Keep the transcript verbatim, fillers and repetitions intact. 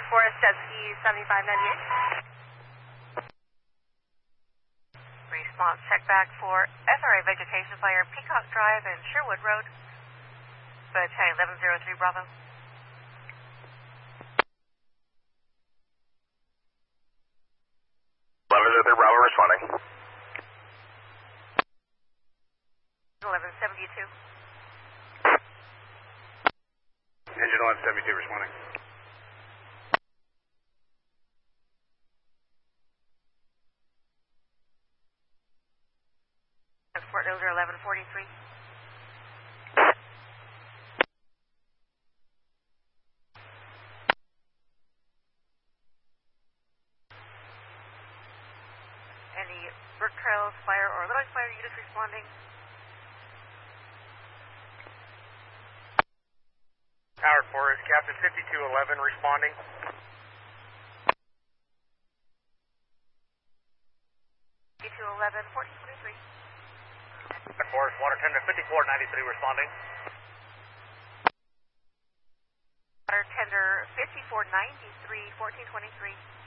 Forest Jet Ski seventy-five ninety-eight. Response check back for S R A Vegetation Fire, Peacock Drive and Sherwood Road. Battalion eleven oh three Bravo. eleven oh three Bravo responding. eleven seventy-two. Engine eleven seventy-two responding. Transport Loser eleven forty-three. Any Burke Trails Fire or Little Fire units responding? Howard Forest, Captain fifty-two eleven responding. fifty-two eleven, fourteen twenty-three. Forest, Water Tender fifty-four ninety-three responding. Water Tender fifty-four ninety-three, fourteen twenty-three.